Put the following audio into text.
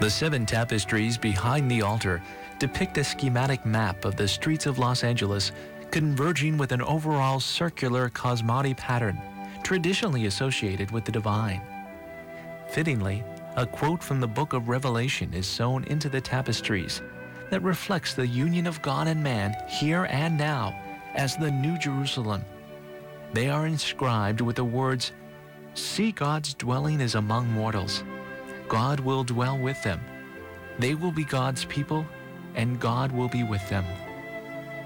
The 7 tapestries behind the altar depict a schematic map of the streets of Los Angeles, converging with an overall circular cosmati pattern traditionally associated with the divine. Fittingly, a quote from the book of Revelation is sewn into the tapestries that reflects the union of God and man here and now as the New Jerusalem. They are inscribed with the words, "See, God's dwelling is among mortals. God will dwell with them. They will be God's people, and God will be with them."